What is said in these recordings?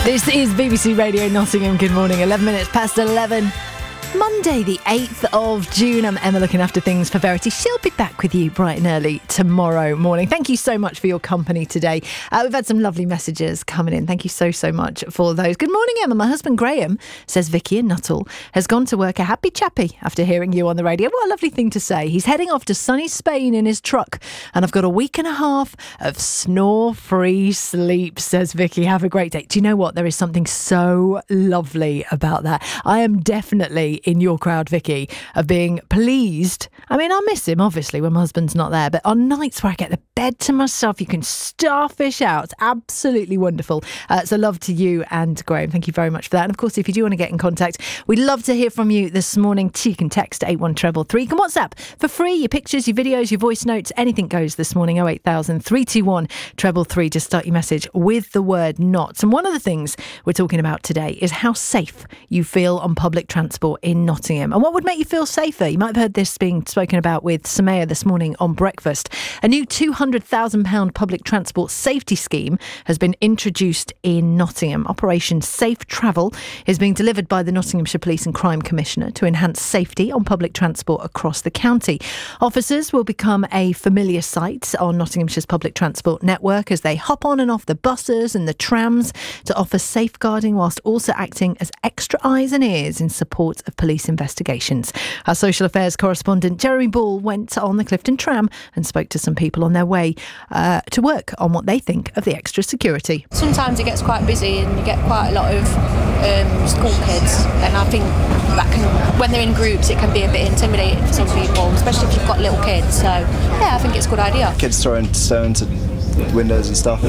This is BBC Radio Nottingham. Good morning, 11 minutes past 11. Monday, the 8th of June. I'm Emma, looking after things for Verity. She'll be back with you bright and early tomorrow morning. Thank you so much for your company today. We've had some lovely messages coming in. Thank you so much for those. Good morning, Emma. My husband Graham, says Vicky in Nuttall, has gone to work a happy chappy after hearing you on the radio. What a lovely thing to say. He's heading off to sunny Spain in his truck, and I've got a week and a half of snore-free sleep, says Vicky. Have a great day. Do you know what? There is something so lovely about that. I am definitely in your crowd, Vicky, of being pleased. I mean, I miss him, obviously, when my husband's not there, but on nights where I get the bed to myself, you can starfish out. It's absolutely wonderful. So love to you and Graham. Thank you very much for that. And of course, if you do want to get in contact, we'd love to hear from you this morning. You can text 81333. You can WhatsApp for free. Your pictures, your videos, your voice notes, anything goes this morning. 08000 321 333. Just start your message with the word not. And one of the things we're talking about today is how safe you feel on public transport in Nottingham. And what would make you feel safer? You might have heard this being spoken about with Samaya this morning on breakfast. A new £200,000 public transport safety scheme has been introduced in Nottingham. Operation Safe Travel is being delivered by the Nottinghamshire Police and Crime Commissioner to enhance safety on public transport across the county. Officers will become a familiar sight on Nottinghamshire's public transport network as they hop on and off the buses and the trams to offer safeguarding whilst also acting as extra eyes and ears in support of police investigations. Our social affairs correspondent Jeremy Ball went on the Clifton tram and spoke to some people on their way to work on what they think of the extra security. Sometimes it gets quite busy and you get quite a lot of school kids, and I think that can, when they're in groups, it can be a bit intimidating for some people, especially if you've got little kids. So yeah, I think it's a good idea. Kids throwing stones at windows and stuff.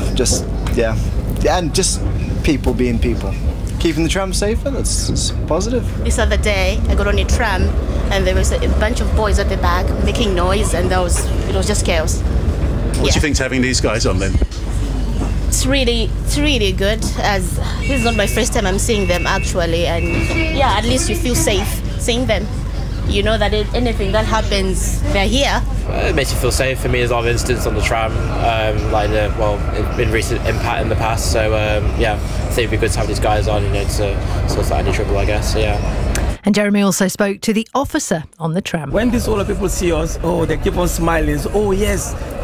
And just people being people. Keeping the tram safer, that's positive. This other day, I got on a tram and there was a bunch of boys at the back making noise, and it was just chaos. What do you think's having these guys on then? It's really good, as this is not my first time I'm seeing them actually, and yeah, at least you feel safe seeing them. You know that if anything that happens, they're here. It makes you feel safe. For me, there's a lot of incidents on the tram, it's been recent impact in the past. So I think it'd be good to have these guys on, to sort out any trouble, I guess. So, yeah. And Jeremy also spoke to the officer on the tram. When these older people see us, they keep on smiling. Oh yes,